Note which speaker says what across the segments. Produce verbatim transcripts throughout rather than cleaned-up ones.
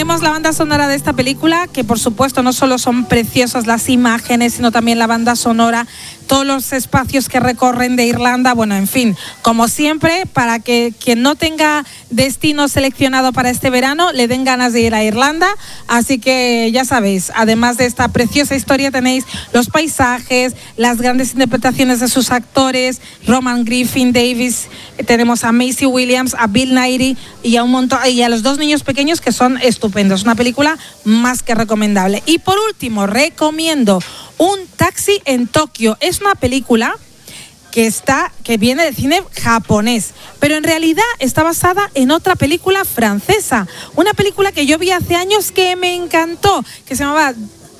Speaker 1: Tenemos la banda sonora de esta película, que por supuesto no solo son preciosas las imágenes, sino también la banda sonora, todos los espacios que recorren de Irlanda, bueno, en fin, como siempre, para que quien no tenga destino seleccionado para este verano, le den ganas de ir a Irlanda. Así que ya sabéis, además de esta preciosa historia, tenéis los paisajes, las grandes interpretaciones de sus actores, Roman Griffin Davis, tenemos a Maisie Williams, a Bill Nighy y a un montón, y a los dos niños pequeños que son estupendos. Una película más que recomendable. Y por último, recomiendo Un taxi en Tokio. Es una película que está que viene del cine japonés, pero en realidad está basada en otra película francesa. Una película que yo vi hace años que me encantó, que se llamaba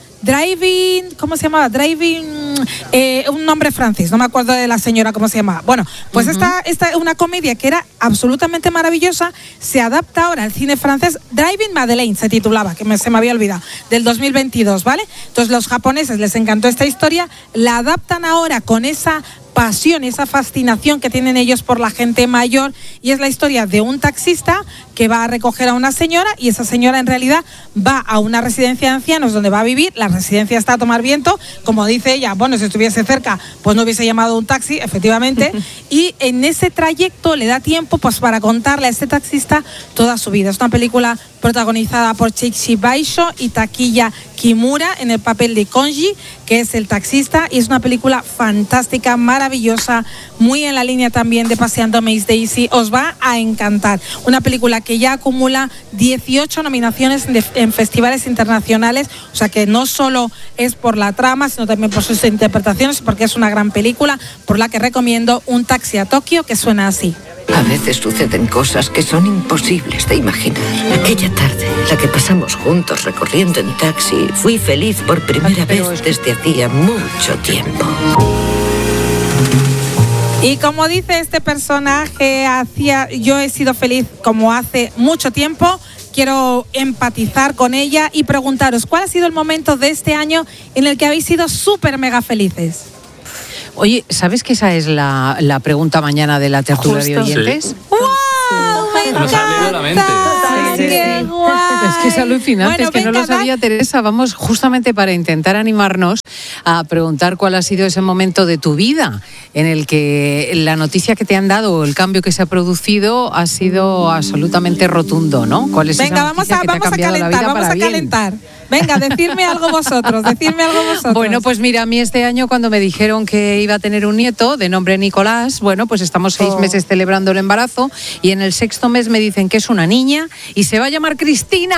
Speaker 1: Driving, ¿cómo se llamaba? Driving, eh, un nombre francés, no me acuerdo de la señora cómo se llamaba. Bueno, pues uh-huh. esta, esta es una comedia que era absolutamente maravillosa, se adapta ahora al cine francés. Driving Madeleine se titulaba, que me, se me había olvidado, del dos mil veintidós, ¿vale? Entonces los japoneses les encantó esta historia, la adaptan ahora con esa pasión, esa fascinación que tienen ellos por la gente mayor, y es la historia de un taxista que va a recoger a una señora, y esa señora en realidad va a una residencia de ancianos donde va a vivir. La residencia está a tomar viento, como dice ella, bueno, si estuviese cerca pues no hubiese llamado un taxi, efectivamente, y en ese trayecto le da tiempo pues para contarle a este taxista toda su vida. Es una película protagonizada por Chichi Baisho y Takiya Kimura en el papel de Konji, que es el taxista, y es una película fantástica, maravillosa, muy en la línea también de Paseando a Miss Daisy. Os va a encantar. Una película que ya acumula dieciocho nominaciones de, en festivales internacionales, o sea que no solo es por la trama, sino también por sus interpretaciones, porque es una gran película, por la que recomiendo Un taxi a Tokio, que suena así.
Speaker 2: A veces suceden cosas que son imposibles de imaginar. Aquella tarde, la que pasamos juntos recorriendo en taxi, fui feliz por primera vez desde hacía mucho tiempo.
Speaker 1: Y como dice este personaje, hacía, yo he sido feliz como hace mucho tiempo. Quiero empatizar con ella y preguntaros, ¿cuál ha sido el momento de este año en el que habéis sido súper mega felices?
Speaker 3: Oye, ¿sabes que esa es la, la pregunta mañana de la tertulia Justo. de oyentes?
Speaker 1: Sí. ¡Wow! Sí. ¡Me
Speaker 4: Nos ha leído la mente.
Speaker 1: Sí, ¡qué guay!
Speaker 3: Es que es alucinante, bueno, es que venga, no lo sabía, Teresa. Vamos justamente para intentar animarnos a preguntar cuál ha sido ese momento de tu vida en el que la noticia que te han dado o el cambio que se ha producido ha sido absolutamente rotundo, ¿no? ¿Cuál es
Speaker 1: venga,
Speaker 3: esa
Speaker 1: vamos a,
Speaker 3: que
Speaker 1: vamos
Speaker 3: te ha cambiado
Speaker 1: a calentar,
Speaker 3: la vida
Speaker 1: vamos
Speaker 3: para
Speaker 1: a
Speaker 3: bien?
Speaker 1: calentar. Venga, decidme algo vosotros, decidme algo vosotros.
Speaker 3: Bueno, pues mira, a mí este año cuando me dijeron que iba a tener un nieto de nombre Nicolás, bueno, pues estamos seis oh. meses celebrando el embarazo, y en el sexto mes me dicen que es una niña y se va a llamar Cristina.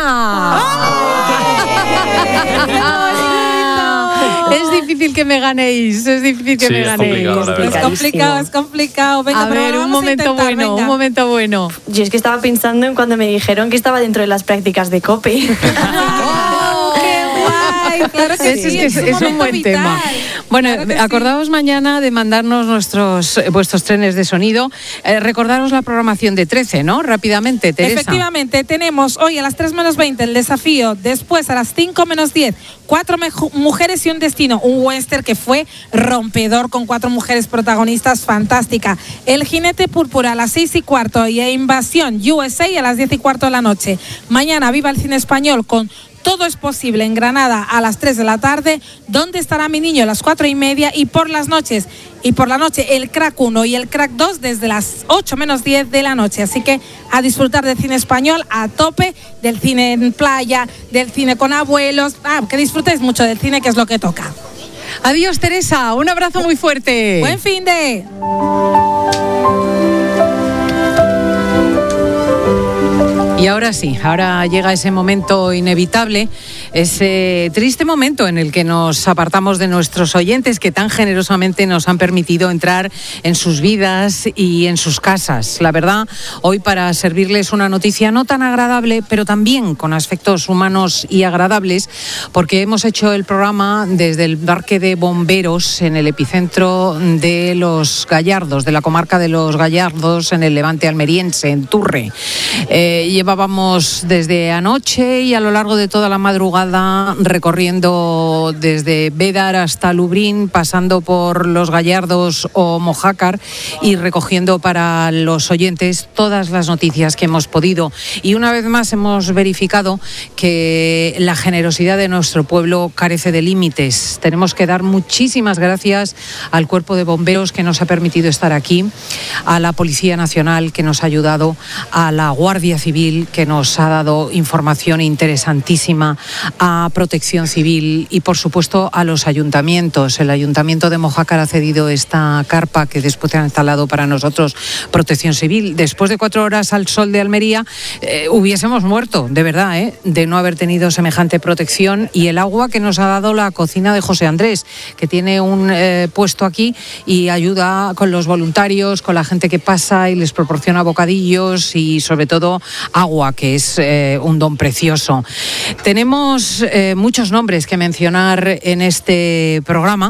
Speaker 3: ¡Oh! Es difícil que me ganéis, es difícil que
Speaker 4: sí,
Speaker 3: me
Speaker 4: es
Speaker 3: ganéis.
Speaker 4: Complicado,
Speaker 1: es complicado, es complicado. Venga,
Speaker 3: a ver, un momento
Speaker 1: intentar,
Speaker 3: bueno,
Speaker 1: venga.
Speaker 3: un momento bueno.
Speaker 5: Yo es que estaba pensando en cuando me dijeron que estaba dentro de las prácticas de COPE.
Speaker 1: ¡Oh, qué guay! Claro que
Speaker 3: es,
Speaker 1: sí,
Speaker 3: es, que es, es un buen vital. tema. Bueno, claro acordaos sí. mañana de mandarnos nuestros vuestros trenes de sonido. Eh, recordaros la programación de trece, ¿no? Rápidamente, Teresa.
Speaker 1: Efectivamente, tenemos hoy a las tres menos veinte el desafío, después a las cinco menos diez, cuatro mujeres y un destino, un western que fue rompedor con cuatro mujeres protagonistas, fantástica. El jinete púrpura a las seis y cuarto y Invasión U S A a las diez y cuarto de la noche. Mañana Viva el Cine Español con Todo es posible en Granada a las tres de la tarde. ¿Dónde estará mi niño? A las cuatro y media. Y por las noches, y por la noche el Crack uno y el Crack dos desde las ocho menos diez de la noche. Así que a disfrutar del cine español a tope, del cine en playa, del cine con abuelos. Ah, que disfrutéis mucho del cine, que es lo que toca.
Speaker 3: Adiós, Teresa. Un abrazo muy fuerte.
Speaker 1: Buen fin de...
Speaker 3: Y ahora sí, ahora llega ese momento inevitable, ese triste momento en el que nos apartamos de nuestros oyentes que tan generosamente nos han permitido entrar en sus vidas y en sus casas. La verdad, hoy para servirles una noticia no tan agradable, pero también con aspectos humanos y agradables, porque hemos hecho el programa desde el parque de bomberos en el epicentro de los Gallardos, de la comarca de los Gallardos, en el Levante almeriense, en Turre. Eh, llevamos llevábamos desde anoche y a lo largo de toda la madrugada recorriendo desde Bédar hasta Lublin, pasando por Los Gallardos o Mojácar y recogiendo para los oyentes todas las noticias que hemos podido. Y una vez más hemos verificado que la generosidad de nuestro pueblo carece de límites. Tenemos que dar muchísimas gracias al Cuerpo de Bomberos que nos ha permitido estar aquí, a la Policía Nacional que nos ha ayudado, a la Guardia Civil que nos ha dado información interesantísima, a Protección Civil y por supuesto a los ayuntamientos. El Ayuntamiento de Mojácar ha cedido esta carpa que después ha instalado para nosotros Protección Civil. Después de cuatro horas al sol de Almería eh, hubiésemos muerto, de verdad, ¿eh? de no haber tenido semejante protección, y el agua que nos ha dado la cocina de José Andrés, que tiene un eh, puesto aquí y ayuda con los voluntarios, con la gente que pasa y les proporciona bocadillos y sobre todo agua, que es eh, un don precioso. Tenemos eh, muchos nombres que mencionar en este programa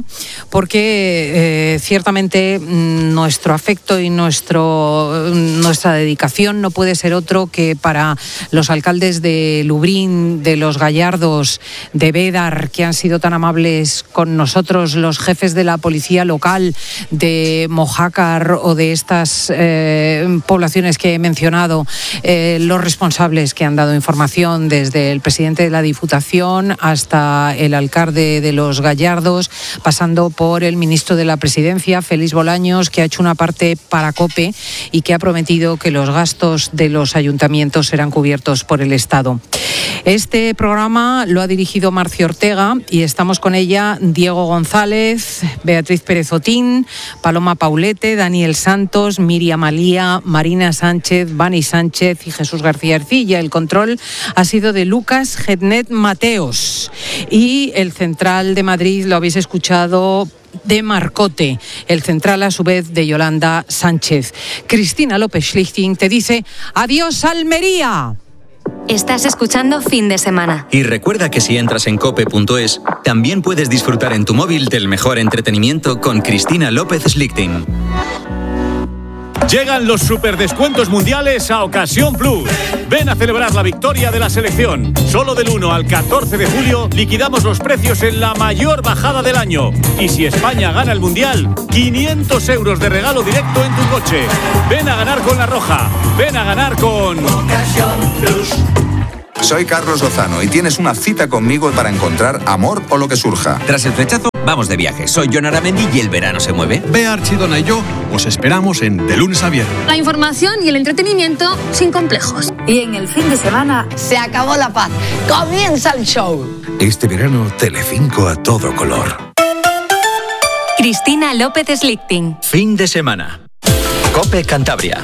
Speaker 3: porque eh, ciertamente mm, nuestro afecto y nuestro, nuestra dedicación no puede ser otro que para los alcaldes de Lublin, de Los Gallardos, de Bédar, que han sido tan amables con nosotros, los jefes de la policía local de Mojácar o de estas eh, poblaciones que he mencionado, eh, los responsables que han dado información desde el presidente de la Diputación hasta el alcalde de Los Gallardos, pasando por el ministro de la Presidencia, Félix Bolaños, que ha hecho una parte para COPE y que ha prometido que los gastos de los ayuntamientos serán cubiertos por el Estado. Este programa lo ha dirigido Marcio Ortega y estamos con ella Diego González, Beatriz Pérez Otín, Paloma Paulete, Daniel Santos, Miriam Alía, Marina Sánchez, Vani Sánchez y Jesús García Ercilla. El control ha sido de Lucas Gednet Mateos y el central de Madrid lo habéis escuchado de Marcote, el central a su vez de Yolanda Sánchez. Cristina López Schlichting te dice adiós Almería.
Speaker 4: Estás escuchando Fin de Semana.
Speaker 6: Y recuerda que si entras en cope punto es, también puedes disfrutar en tu móvil del mejor entretenimiento con Cristina López Schlichting.
Speaker 7: Llegan los superdescuentos mundiales a Ocasión Plus. Ven a celebrar la victoria de la selección. Solo del uno al catorce de julio liquidamos los precios en la mayor bajada del año. Y si España gana el mundial, quinientos euros de regalo directo en tu coche. Ven a ganar con La Roja. Ven a ganar con Ocasión Plus.
Speaker 8: Soy Carlos Lozano y tienes una cita conmigo para encontrar amor o lo que surja.
Speaker 9: Tras el flechazo, vamos de viaje. Soy Jon Aramendi y el verano se mueve.
Speaker 10: Bea Archidona y yo os esperamos en De Lunes a Viernes.
Speaker 11: La información y el entretenimiento sin complejos.
Speaker 12: Y en el fin de semana se acabó la paz. ¡Comienza el show!
Speaker 13: Este verano, Telecinco a todo color.
Speaker 4: Cristina López Schlichting.
Speaker 6: Fin de semana. COPE Cantabria.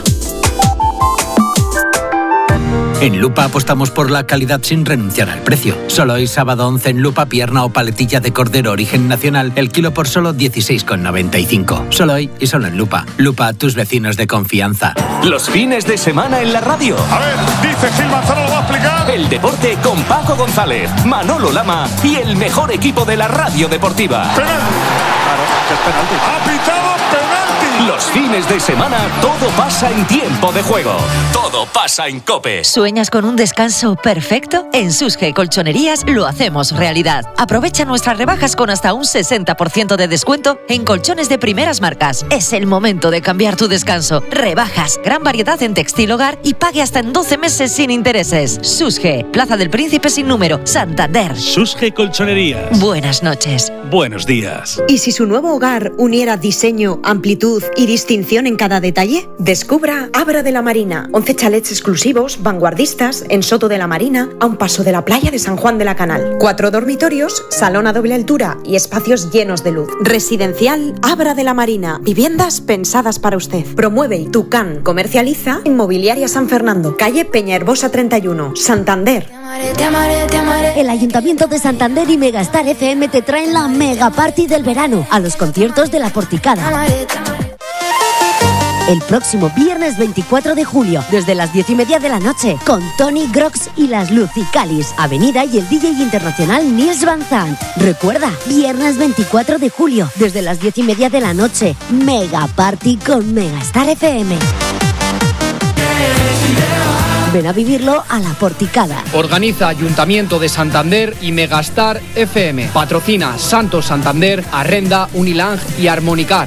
Speaker 14: En Lupa apostamos por la calidad sin renunciar al precio. Solo hoy sábado once en Lupa, pierna o paletilla de cordero origen nacional, el kilo por solo dieciséis con noventa y cinco. Solo hoy y solo en Lupa. Lupa, tus vecinos de confianza.
Speaker 15: Los fines de semana en la radio.
Speaker 16: A ver, dice Gil Manzano, ¿lo va a explicar?
Speaker 15: El deporte con Paco González, Manolo Lama y el mejor equipo de la radio deportiva.
Speaker 16: ¡Penal!
Speaker 15: Claro, que es penalti.
Speaker 16: ¡Ha pitado penalti!
Speaker 15: Los fines de semana todo pasa en tiempo de juego. Todo pasa en COPE.
Speaker 17: ¿Sueñas con un descanso perfecto? En Susge Colchonerías lo hacemos realidad. Aprovecha nuestras rebajas con hasta un sesenta por ciento de descuento en colchones de primeras marcas. Es el momento de cambiar tu descanso. Rebajas, gran variedad en textil hogar y pague hasta en doce meses sin intereses. Susge, Plaza del Príncipe sin número, Santander.
Speaker 7: Susge Colchonerías.
Speaker 17: Buenas noches.
Speaker 7: Buenos días.
Speaker 18: ¿Y si su nuevo hogar uniera diseño, amplitud y distinción en cada detalle? Descubra Abra de la Marina. once chalets exclusivos, vanguardistas, en Soto de la Marina, a un paso de la playa de San Juan de la Canal. Cuatro dormitorios, salón a doble altura y espacios llenos de luz. Residencial Abra de la Marina. Viviendas pensadas para usted. Promueve Tucán. Comercializa Inmobiliaria San Fernando. Calle Peñaherbosa treinta y uno, Santander.
Speaker 19: Te amaré, te amaré, te amaré. El Ayuntamiento de Santander y Megastar F M te traen la Mega Party del verano a los conciertos de La Porticada. Te amaré, te amaré. El próximo viernes veinticuatro de julio, desde las diez y media de la noche, con Tony Grox y las Lucicalis, Avenida y el D J internacional Nils Van Zandt. Recuerda, viernes veinticuatro de julio, desde las diez y media de la noche, Mega Party con Megastar F M. Ven a vivirlo a La Porticada.
Speaker 20: Organiza Ayuntamiento de Santander y Megastar F M. Patrocina Santos Santander, Arrenda, Unilang y Armonicar.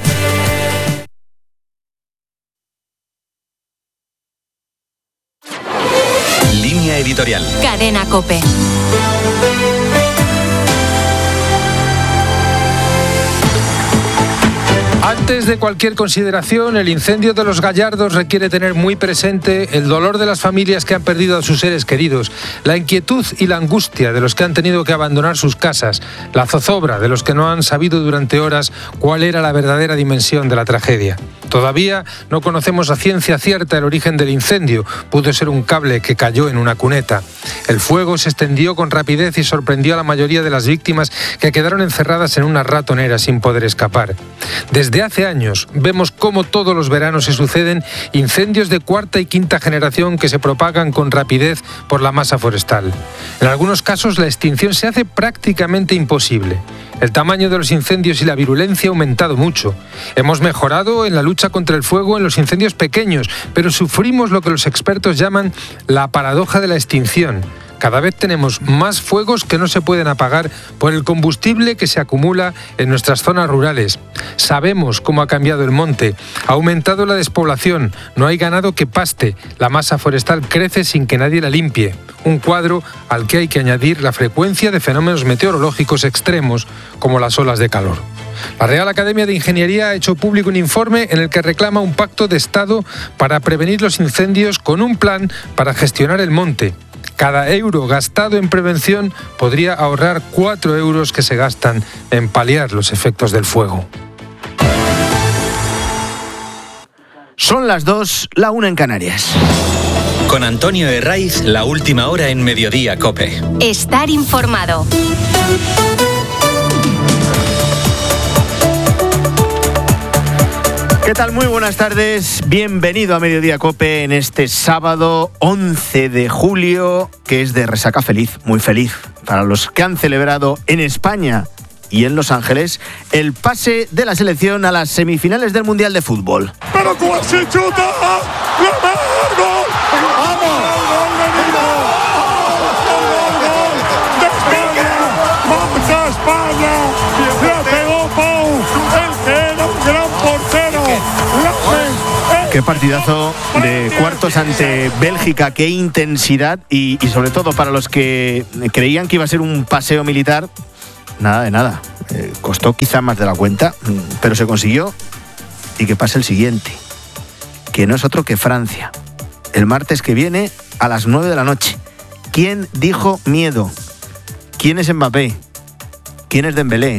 Speaker 6: Línea editorial.
Speaker 4: Cadena COPE.
Speaker 21: Antes de cualquier consideración, el incendio de los Gallardos requiere tener muy presente el dolor de las familias que han perdido a sus seres queridos, la inquietud y la angustia de los que han tenido que abandonar sus casas, la zozobra de los que no han sabido durante horas cuál era la verdadera dimensión de la tragedia. Todavía no conocemos a ciencia cierta el origen del incendio. Pudo ser un cable que cayó en una cuneta. El fuego se extendió con rapidez y sorprendió a la mayoría de las víctimas, que quedaron encerradas en una ratonera sin poder escapar. Desde hace años vemos cómo todos los veranos se suceden incendios de cuarta y quinta generación que se propagan con rapidez por la masa forestal. En algunos casos la extinción se hace prácticamente imposible. El tamaño de los incendios y la virulencia ha aumentado mucho. Hemos mejorado en la lucha contra el fuego en los incendios pequeños, pero sufrimos lo que los expertos llaman la paradoja de la extinción. Cada vez tenemos más fuegos que no se pueden apagar por el combustible que se acumula en nuestras zonas rurales. Sabemos cómo ha cambiado el monte, ha aumentado la despoblación, no hay ganado que paste, la masa forestal crece sin que nadie la limpie. Un cuadro al que hay que añadir la frecuencia de fenómenos meteorológicos extremos como las olas de calor. La Real Academia de Ingeniería ha hecho público un informe en el que reclama un pacto de Estado para prevenir los incendios con un plan para gestionar el monte. Cada euro gastado en prevención podría ahorrar cuatro euros que se gastan en paliar los efectos del fuego.
Speaker 22: Son las dos, la una en Canarias.
Speaker 6: Con Antonio Herraiz, la última hora en Mediodía COPE.
Speaker 4: Estar informado.
Speaker 22: ¿Qué tal? Muy buenas tardes. Bienvenido a Mediodía COPE en este sábado once de julio, que es de resaca feliz, muy feliz, para los que han celebrado en España y en Los Ángeles el pase de la selección a las semifinales del Mundial de Fútbol.
Speaker 16: Pero Cuasi chuta, ¡Gol! ¡Vamos! ¡Marca España! ¡La pegó Pau! ¡El que era un gran portero!
Speaker 22: Qué partidazo de cuartos ante Bélgica, qué intensidad y, y sobre todo para los que creían que iba a ser un paseo militar, nada de nada. Eh, costó quizá más de la cuenta, pero se consiguió. Y que pase el siguiente, que no es otro que Francia. El martes que viene a las nueve de la noche. ¿Quién dijo miedo? ¿Quién es Mbappé? ¿Quién es Dembélé?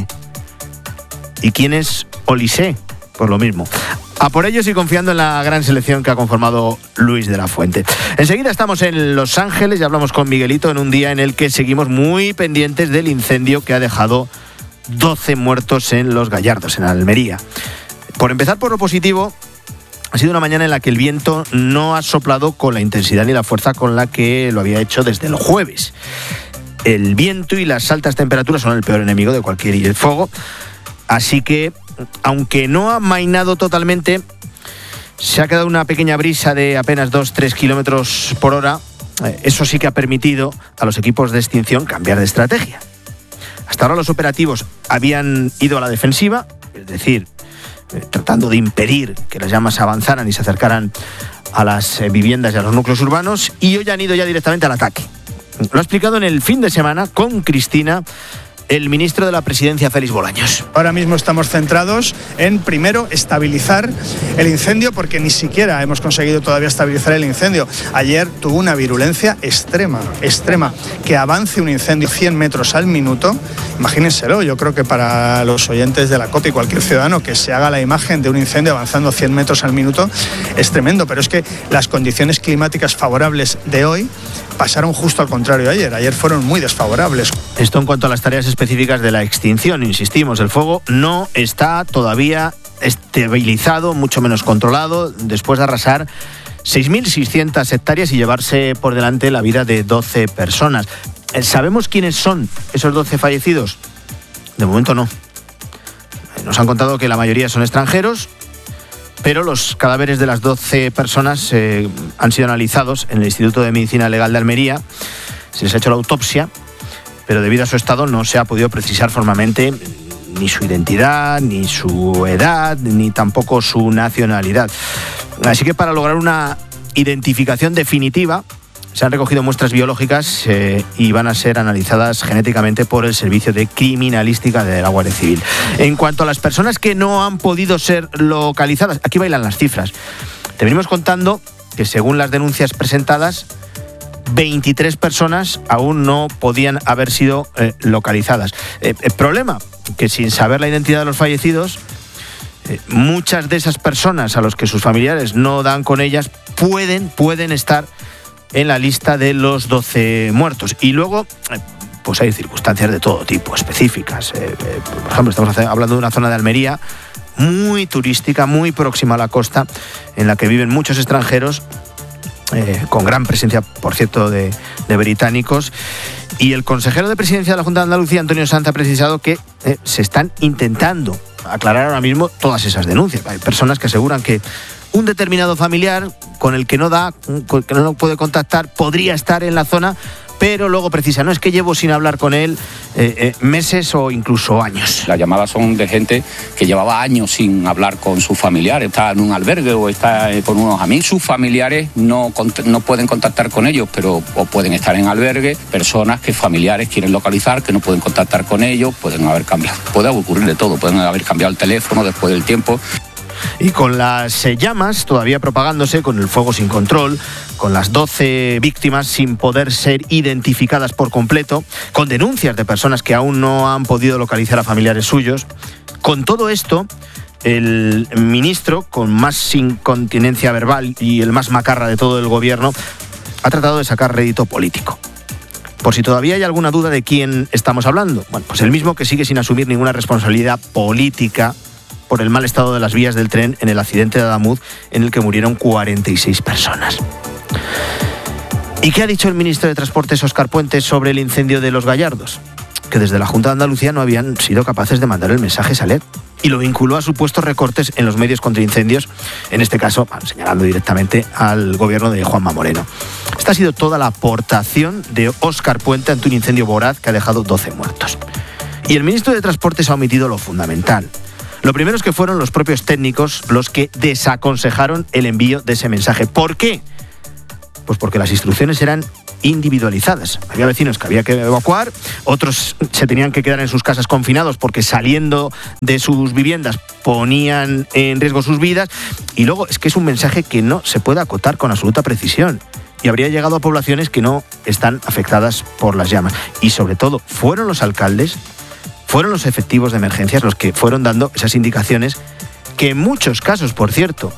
Speaker 22: ¿Y quién es Olise? Por lo mismo. A por ellos y confiando en la gran selección que ha conformado Luis de la Fuente. Enseguida estamos en Los Ángeles y hablamos con Miguelito en un día en el que seguimos muy pendientes del incendio que ha dejado doce muertos en Los Gallardos, en Almería. Por empezar por lo positivo, ha sido una mañana en la que el viento no ha soplado con la intensidad ni la fuerza con la que lo había hecho desde el jueves. El viento y las altas temperaturas son el peor enemigo de cualquier fuego, así que aunque no ha amainado totalmente, se ha quedado una pequeña brisa de apenas dos a tres kilómetros por hora. Eso sí que ha permitido a los equipos de extinción cambiar de estrategia. Hasta ahora los operativos habían ido a la defensiva, es decir, eh, tratando de impedir que las llamas avanzaran y se acercaran a las eh, viviendas y a los núcleos urbanos, y hoy han ido ya directamente al ataque. Lo ha explicado en el fin de semana con Cristina el ministro de la Presidencia, Félix Bolaños.
Speaker 23: Ahora mismo estamos centrados en, primero, estabilizar el incendio, porque ni siquiera hemos conseguido todavía estabilizar el incendio. Ayer tuvo una virulencia extrema, extrema. Que avance un incendio cien metros al minuto, imagínenselo. Yo creo que para los oyentes de la COPE y cualquier ciudadano que se haga la imagen de un incendio avanzando cien metros al minuto es tremendo, pero es que las condiciones climáticas favorables de hoy pasaron justo al contrario ayer. Ayer fueron muy desfavorables.
Speaker 22: Esto en cuanto a las tareas específicas de la extinción. Insistimos, el fuego no está todavía estabilizado, mucho menos controlado, después de arrasar seis mil seiscientas hectáreas y llevarse por delante la vida de doce personas. ¿Sabemos quiénes son esos doce fallecidos? De momento no. Nos han contado que la mayoría son extranjeros pero los cadáveres de las doce personas eh, han sido analizados en el Instituto de Medicina Legal de Almería. Se les ha hecho la autopsia, pero debido a su estado no se ha podido precisar formalmente ni su identidad, ni su edad, ni tampoco su nacionalidad. Así que para lograr una identificación definitiva se han recogido muestras biológicas eh, y van a ser analizadas genéticamente por el Servicio de Criminalística de la Guardia Civil. En cuanto a las personas que no han podido ser localizadas, aquí bailan las cifras. Te venimos contando que según las denuncias presentadas, veintitrés personas aún no podían haber sido eh, localizadas. Eh, el problema, que sin saber la identidad de los fallecidos, eh, muchas de esas personas a los que sus familiares no dan con ellas pueden, pueden estar en la lista de los doce muertos. Y luego, eh, pues hay circunstancias de todo tipo, específicas. Eh, eh, por ejemplo, estamos hablando de una zona de Almería muy turística, muy próxima a la costa, en la que viven muchos extranjeros, Eh, con gran presencia, por cierto, de, de británicos. Y el consejero de Presidencia de la Junta de Andalucía, Antonio Sanz, ha precisado que eh, se están intentando aclarar ahora mismo todas esas denuncias. Hay personas que aseguran que un determinado familiar con el que no da, con el que no puede contactar, podría estar en la zona, pero luego precisa, no es que llevo sin hablar con él eh, eh, meses o incluso años.
Speaker 1: Las llamadas son de gente que llevaba años sin hablar con sus familiares, está en un albergue o está con unos amigos. Sus familiares no, no pueden contactar con ellos, pero o pueden estar en albergue. Personas que familiares quieren localizar, que no pueden contactar con ellos, pueden haber cambiado, puede ocurrir de todo, pueden haber cambiado el teléfono después del tiempo.
Speaker 22: Y con las llamas todavía propagándose, con el fuego sin control, con las doce víctimas sin poder ser identificadas por completo, con denuncias de personas que aún no han podido localizar a familiares suyos, con todo esto, el ministro, con más incontinencia verbal y el más macarra de todo el gobierno, ha tratado de sacar rédito político. Por si todavía hay alguna duda de quién estamos hablando, bueno, pues el mismo que sigue sin asumir ninguna responsabilidad política por el mal estado de las vías del tren en el accidente de Adamuz, en el que murieron cuarenta y seis personas. ¿Y qué ha dicho el ministro de Transportes, Óscar Puente, sobre el incendio de Los Gallardos? Que desde la Junta de Andalucía no habían sido capaces de mandar el mensaje Saler, y lo vinculó a supuestos recortes en los medios contra incendios, en este caso señalando directamente al gobierno de Juanma Moreno. Esta ha sido toda la aportación de Óscar Puente ante un incendio voraz que ha dejado doce muertos. Y el ministro de Transportes ha omitido lo fundamental. Lo primero es que fueron los propios técnicos los que desaconsejaron el envío de ese mensaje. ¿Por qué? Pues porque las instrucciones eran individualizadas. Había vecinos que había que evacuar, otros se tenían que quedar en sus casas confinados porque saliendo de sus viviendas ponían en riesgo sus vidas. Y luego es que es un mensaje que no se puede acotar con absoluta precisión. Y habría llegado a poblaciones que no están afectadas por las llamas. Y sobre todo, fueron los alcaldes, fueron los efectivos de emergencias los que fueron dando esas indicaciones que en muchos casos, por cierto,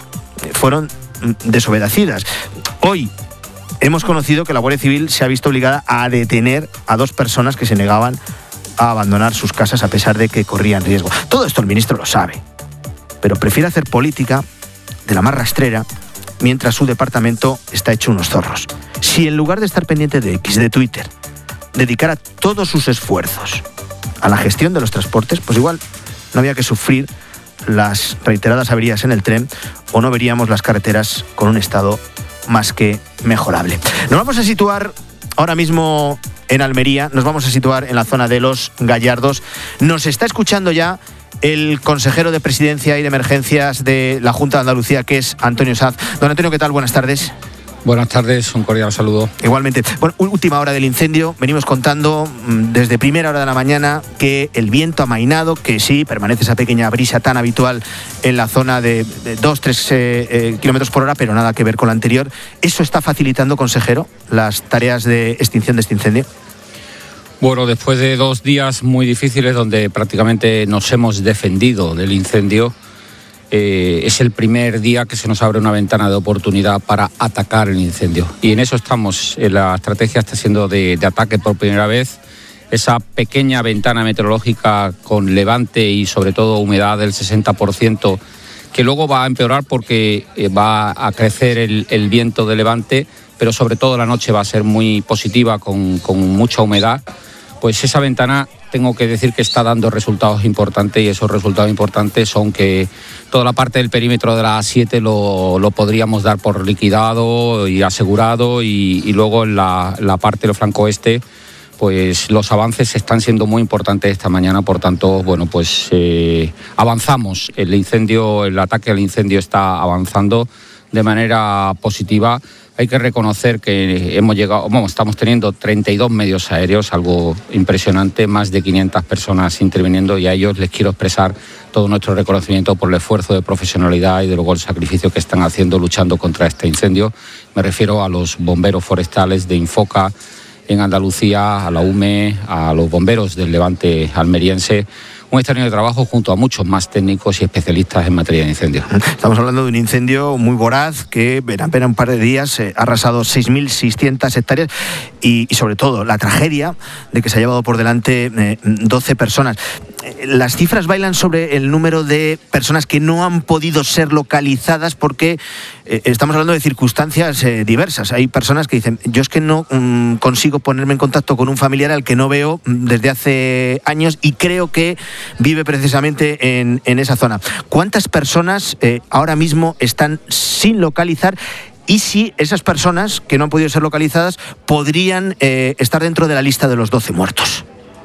Speaker 22: fueron desobedecidas. Hoy hemos conocido que la Guardia Civil se ha visto obligada a detener a dos personas que se negaban a abandonar sus casas a pesar de que corrían riesgo. Todo esto el ministro lo sabe, pero prefiere hacer política de la más rastrera mientras su departamento está hecho unos zorros. Si en lugar de estar pendiente de X, de Twitter, dedicara todos sus esfuerzos a la gestión de los transportes, pues igual no había que sufrir las reiteradas averías en el tren o no veríamos las carreteras con un estado más que mejorable. Nos vamos a situar ahora mismo en Almería, nos vamos a situar en la zona de Los Gallardos. Nos está escuchando ya el consejero de Presidencia y de Emergencias de la Junta de Andalucía, que es Antonio Sanz. Don Antonio, ¿qué tal? Buenas tardes.
Speaker 2: Buenas tardes, un cordial saludo.
Speaker 22: Igualmente. Bueno, última hora del incendio. Venimos contando desde primera hora de la mañana que el viento amainado, que sí, permanece esa pequeña brisa tan habitual en la zona de dos a tres eh, eh, kilómetros por hora, pero nada que ver con la anterior. ¿Eso está facilitando, consejero, las tareas de extinción de este incendio?
Speaker 2: Bueno, después de dos días muy difíciles donde prácticamente nos hemos defendido del incendio, Eh, es el primer día que se nos abre una ventana de oportunidad para atacar el incendio. Y en eso estamos. La estrategia está siendo de, de ataque por primera vez. Esa pequeña ventana meteorológica con levante y sobre todo humedad del sesenta por ciento, que luego va a empeorar porque va a crecer el, el viento de levante, pero sobre todo la noche va a ser muy positiva con, con mucha humedad. Pues esa ventana tengo que decir que está dando resultados importantes, y esos resultados importantes son que toda la parte del perímetro de la A siete lo, lo podríamos dar por liquidado y asegurado, y, y luego en la, la parte del flanco oeste, pues los avances están siendo muy importantes esta mañana. Por tanto, bueno, pues eh, avanzamos. El incendio, el ataque al incendio está avanzando de manera positiva. Hay que reconocer que hemos llegado, bueno, estamos teniendo treinta y dos medios aéreos, algo impresionante, más de quinientas personas interviniendo, y a ellos les quiero expresar todo nuestro reconocimiento por el esfuerzo de profesionalidad y de luego el sacrificio que están haciendo luchando contra este incendio. Me refiero a los bomberos forestales de Infoca en Andalucía, a la U M E, a los bomberos del Levante almeriense. Un extraordinario trabajo junto a muchos más técnicos y especialistas en materia de incendios.
Speaker 22: Estamos hablando de un incendio muy voraz que en apenas un par de días eh, ha arrasado seis mil seiscientas hectáreas y, y sobre todo la tragedia de que se ha llevado por delante eh, doce personas. Las cifras bailan sobre el número de personas que no han podido ser localizadas porque eh, estamos hablando de circunstancias eh, diversas. Hay personas que dicen, yo es que no mm, consigo ponerme en contacto con un familiar al que no veo desde hace años y creo que vive precisamente en, en esa zona. ¿Cuántas personas eh, ahora mismo están sin localizar? Y si esas personas que no han podido ser localizadas podrían eh, estar dentro de la lista de los doce muertos.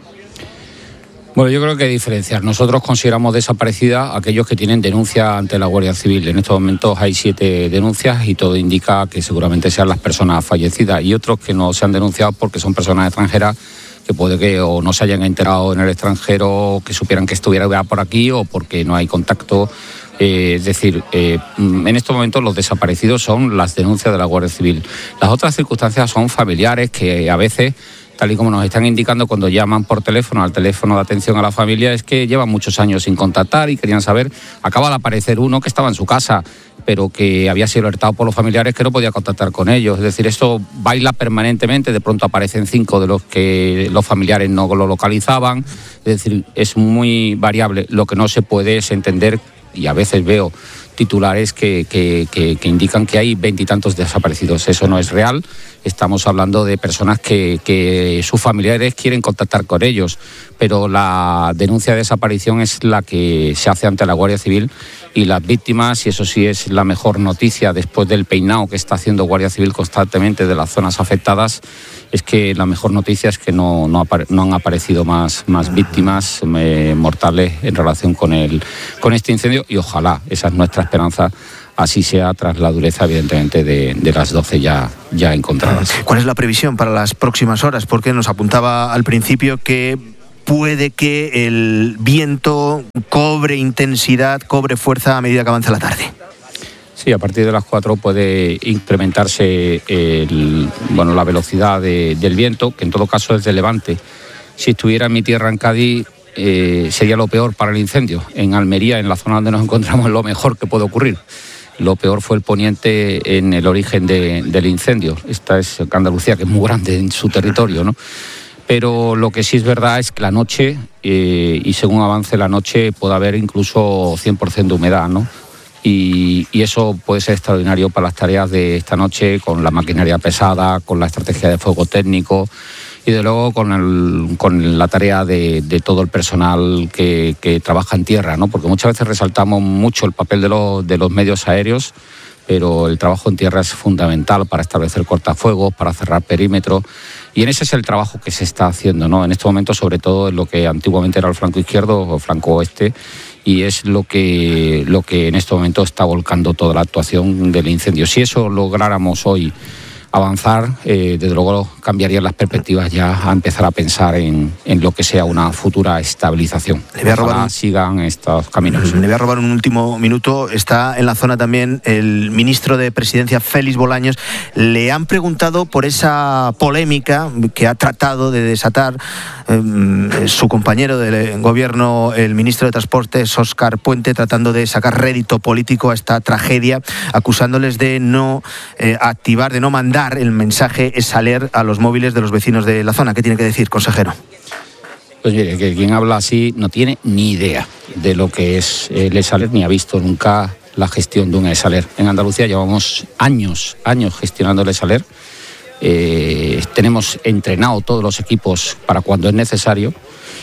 Speaker 2: Bueno, yo creo que hay diferencias. Nosotros consideramos desaparecida a aquellos que tienen denuncia ante la Guardia Civil. En estos momentos hay siete denuncias y todo indica que seguramente sean las personas fallecidas, y otros que no se han denunciado porque son personas extranjeras que puede que o no se hayan enterado en el extranjero, que supieran que estuviera por aquí, o porque no hay contacto. Eh, es decir, eh, en estos momentos los desaparecidos son las denuncias de la Guardia Civil. Las otras circunstancias son familiares que a veces, tal y como nos están indicando cuando llaman por teléfono al teléfono de atención a la familia, es que llevan muchos años sin contactar y querían saber. Acaba de aparecer uno que estaba en su casa, pero que había sido alertado por los familiares que no podía contactar con ellos. Es decir, esto baila permanentemente, de pronto aparecen cinco de los que los familiares no lo localizaban. Es decir, es muy variable. Lo que no se puede es entender, y a veces veo titulares que, que, que, que indican que hay veintitantos desaparecidos. Eso no es real. Estamos hablando de personas que, que sus familiares quieren contactar con ellos, pero la denuncia de desaparición es la que se hace ante la Guardia Civil, y las víctimas, y eso sí es la mejor noticia después del peinado que está haciendo Guardia Civil constantemente de las zonas afectadas, es que la mejor noticia es que no, no, apare, no han aparecido más, más víctimas eh, mortales en relación con, el, con este incendio, y ojalá, esa es nuestra esperanza, así sea tras la dureza, evidentemente, de, de las doce ya, ya encontradas.
Speaker 22: ¿Cuál es la previsión para las próximas horas? Porque nos apuntaba al principio que puede que el viento cobre intensidad, cobre fuerza a medida que avanza la tarde.
Speaker 2: Sí, a partir de las cuatro puede incrementarse el, bueno, la velocidad de, del viento, que en todo caso es de levante. Si estuviera en mi tierra, en Cádiz, eh, sería lo peor para el incendio. En Almería, en la zona donde nos encontramos, lo mejor que puede ocurrir. Lo peor fue el poniente en el origen de, del incendio. Esta es Andalucía, que es muy grande en su territorio, ¿no? Pero lo que sí es verdad es que la noche, eh, y según avance la noche, puede haber incluso cien por ciento de humedad, ¿no? Y, y eso puede ser extraordinario para las tareas de esta noche, con la maquinaria pesada, con la estrategia de fuego técnico y de luego con, el, con la tarea de, de todo el personal que, que trabaja en tierra, ¿no? Porque muchas veces resaltamos mucho el papel de los, de los medios aéreos, pero el trabajo en tierra es fundamental para establecer cortafuegos, para cerrar perímetros, y en ese es el trabajo que se está haciendo, ¿no? En este momento, sobre todo en lo que antiguamente era el flanco izquierdo o flanco oeste, y es lo que, lo que en este momento está volcando toda la actuación del incendio. Si eso lográramos hoy avanzar, eh, desde luego cambiarían las perspectivas ya a empezar a pensar en, en lo que sea una futura estabilización.
Speaker 22: Le voy a robar un...
Speaker 2: sigan estos caminos.
Speaker 22: Le voy a robar un último minuto. Está en la zona también el ministro de Presidencia, Félix Bolaños. Le han preguntado por esa polémica que ha tratado de desatar eh, su compañero del gobierno, el ministro de Transportes, Óscar Puente, tratando de sacar rédito político a esta tragedia, acusándoles de no eh, activar, de no mandar el mensaje Esaler a los móviles de los vecinos de la zona. ¿Qué tiene que decir, consejero?
Speaker 2: Pues mire, que quien habla así no tiene ni idea de lo que es el Esaler, ni ha visto nunca la gestión de un Esaler. En Andalucía llevamos años, años gestionando el Esaler. Eh, tenemos entrenado todos los equipos para cuando es necesario,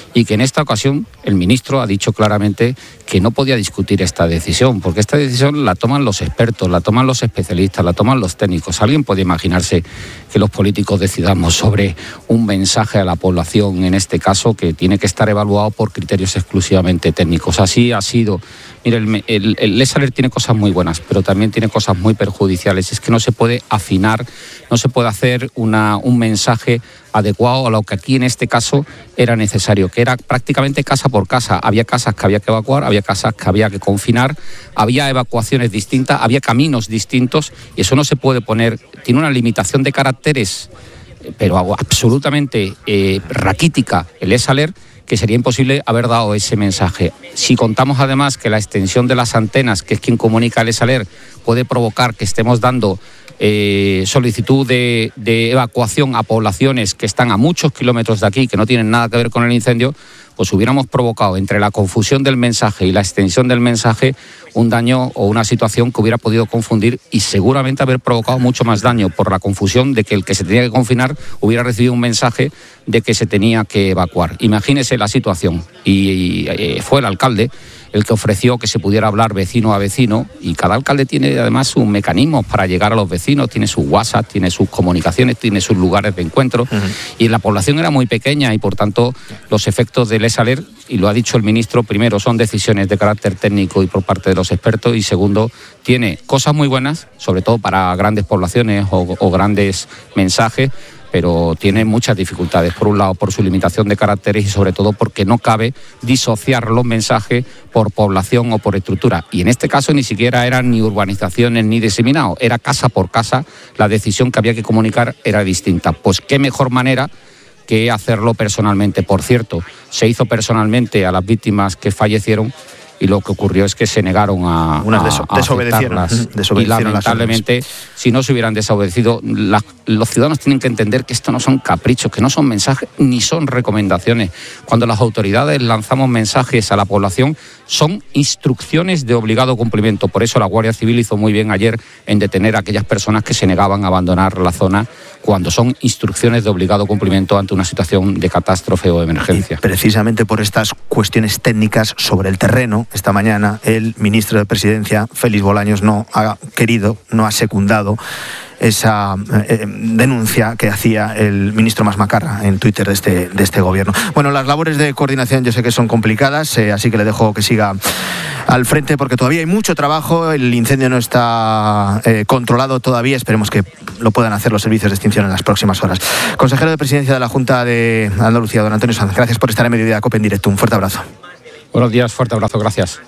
Speaker 2: y que en esta ocasión el ministro ha dicho claramente que no podía discutir esta decisión, porque esta decisión la toman los expertos, la toman los especialistas, la toman los técnicos. ¿Alguien puede imaginarse que los políticos decidamos sobre un mensaje a la población, en este caso, que tiene que estar evaluado por criterios exclusivamente técnicos? Así ha sido. Mire, el, el, el Less Alert tiene cosas muy buenas, pero también tiene cosas muy perjudiciales. Es que no se puede afinar, no se puede hacer una, un mensaje adecuado a lo que aquí en este caso era necesario, que era prácticamente casa por casa. Había casas que había que evacuar, había casas que había que confinar, había evacuaciones distintas, había caminos distintos, y eso no se puede poner. Tiene una limitación de caracteres, pero absolutamente eh, raquítica el Less Alert, que sería imposible haber dado ese mensaje. Si contamos además que la extensión de las antenas, que es quien comunica el Less Alert, puede provocar que estemos dando eh, solicitud de, de evacuación a poblaciones que están a muchos kilómetros de aquí, que no tienen nada que ver con el incendio, pues hubiéramos provocado entre la confusión del mensaje y la extensión del mensaje un daño o una situación que hubiera podido confundir y seguramente haber provocado mucho más daño por la confusión de que el que se tenía que confinar hubiera recibido un mensaje de que se tenía que evacuar. Imagínese la situación. Y, y eh, fue el alcalde el que ofreció que se pudiera hablar vecino a vecino, y cada alcalde tiene además sus mecanismos para llegar a los vecinos, tiene sus WhatsApp, tiene sus comunicaciones, tiene sus lugares de encuentro, uh-huh. y la población era muy pequeña y por tanto los efectos del Less Alert, y lo ha dicho el ministro, primero son decisiones de carácter técnico y por parte de los expertos, y segundo, tiene cosas muy buenas, sobre todo para grandes poblaciones o, o grandes mensajes, pero tiene muchas dificultades, por un lado por su limitación de caracteres y sobre todo porque no cabe disociar los mensajes por población o por estructura. Y en este caso ni siquiera eran ni urbanizaciones ni diseminados, era casa por casa, la decisión que había que comunicar era distinta. Pues qué mejor manera que hacerlo personalmente. Por cierto, se hizo personalmente a las víctimas que fallecieron, y lo que ocurrió es que se negaron a,
Speaker 22: Unas deso-
Speaker 2: a
Speaker 22: desobedecieron, desobedecieron
Speaker 2: y lamentablemente, si no se hubieran desobedecido, la, los ciudadanos tienen que entender que esto no son caprichos, que no son mensajes ni son recomendaciones. Cuando las autoridades lanzamos mensajes a la población, son instrucciones de obligado cumplimiento. Por eso la Guardia Civil hizo muy bien ayer en detener a aquellas personas que se negaban a abandonar la zona cuando son instrucciones de obligado cumplimiento ante una situación de catástrofe o emergencia.
Speaker 22: Y precisamente por estas cuestiones técnicas sobre el terreno, esta mañana el ministro de Presidencia, Félix Bolaños, no ha querido, no ha secundado esa eh, denuncia que hacía el ministro Mas Macarra en Twitter de este, de este gobierno. Bueno, las labores de coordinación yo sé que son complicadas, eh, así que le dejo que siga al frente porque todavía hay mucho trabajo, el incendio no está eh, controlado todavía, esperemos que lo puedan hacer los servicios de extinción en las próximas horas. Consejero de Presidencia de la Junta de Andalucía, don Antonio Sanz, gracias por estar en Mediodía COPE en directo, un fuerte abrazo.
Speaker 2: Buenos días, fuerte abrazo, gracias.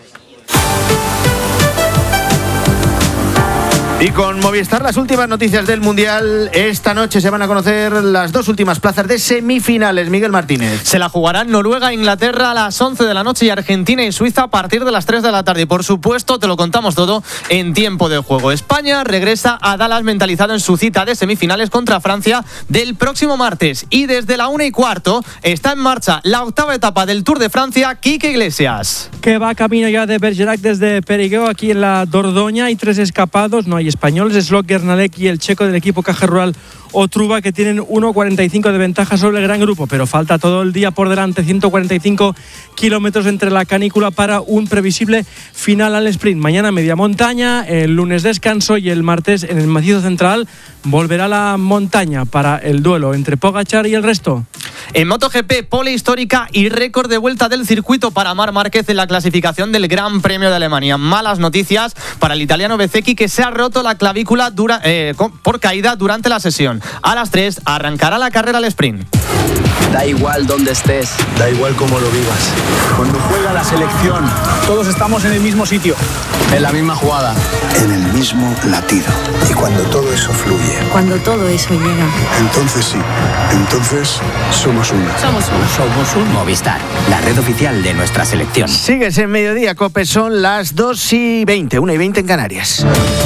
Speaker 22: Y con Movistar, las últimas noticias del Mundial. Esta noche se van a conocer las dos últimas plazas de semifinales. Miguel Martínez.
Speaker 3: Se la jugarán Noruega e Inglaterra a las once de la noche y Argentina y Suiza a partir de las tres de la tarde. Y por supuesto, te lo contamos todo en tiempo de juego. España regresa a Dallas mentalizado en su cita de semifinales contra Francia del próximo martes. Y desde la una y cuarto está en marcha la octava etapa del Tour de Francia, Quique Iglesias.
Speaker 5: Que va camino ya de Bergerac desde Perigueux, aquí en la Dordoña. Hay tres escapados, no hay españoles, Slok, Guernalec y el checo del equipo Caja Rural Otruba, que tienen uno cuarenta y cinco de ventaja sobre el gran grupo, pero falta todo el día por delante, ciento cuarenta y cinco kilómetros entre la canícula para un previsible final al sprint. Mañana media montaña, el lunes descanso y el martes en el macizo central volverá la montaña para el duelo entre Pogačar y el resto.
Speaker 3: En MotoGP, pole histórica y récord de vuelta del circuito para Marc Márquez en la clasificación del Gran Premio de Alemania. Malas noticias para el italiano Bezzecchi, que se ha roto la clavícula dura, eh, por caída durante la sesión. A las tres arrancará la carrera al sprint.
Speaker 8: Da igual dónde estés,
Speaker 24: da igual cómo lo vivas. Cuando juega la selección, todos estamos en el mismo sitio,
Speaker 8: en la misma jugada,
Speaker 13: en el mismo latido. Y cuando todo eso fluye,
Speaker 25: cuando todo eso llega,
Speaker 13: entonces sí, entonces somos uno.
Speaker 8: Somos uno. Somos un Movistar, la red oficial de nuestra selección.
Speaker 22: Sigues en Mediodía COPE, son las dos y veinte, una y veinte en Canarias.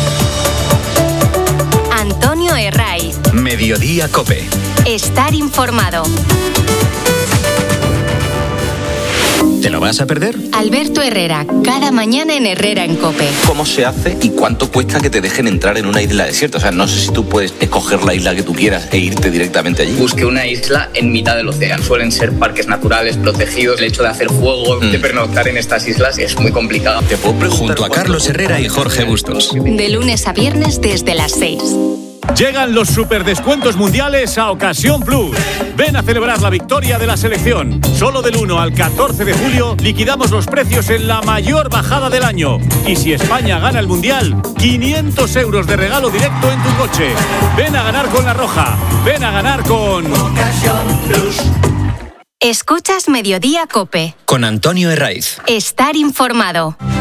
Speaker 4: Antonio Herraiz.
Speaker 6: Mediodía COPE.
Speaker 4: Estar informado.
Speaker 6: ¿Te lo vas a perder?
Speaker 4: Alberto Herrera, cada mañana en Herrera en COPE.
Speaker 9: ¿Cómo se hace y cuánto cuesta que te dejen entrar en una isla desierta? O sea, no sé si tú puedes escoger la isla que tú quieras e irte directamente allí.
Speaker 10: Busqué una isla en mitad del océano. Suelen ser parques naturales protegidos. El hecho de hacer fuego, mm. de pernoctar en estas islas es muy complicado.
Speaker 9: Te puedo preguntar.
Speaker 6: Junto a Carlos Herrera y Jorge Bustos.
Speaker 4: De lunes a viernes desde las seis.
Speaker 7: Llegan los superdescuentos mundiales a Ocasión Plus. Ven a celebrar la victoria de la selección. Solo del uno al catorce de julio liquidamos los precios en la mayor bajada del año. Y si España gana el mundial, quinientos euros de regalo directo en tu coche. Ven a ganar con La Roja. Ven a ganar con Ocasión Plus.
Speaker 4: Escuchas Mediodía COPE.
Speaker 6: Con Antonio Herraiz.
Speaker 4: Estar informado.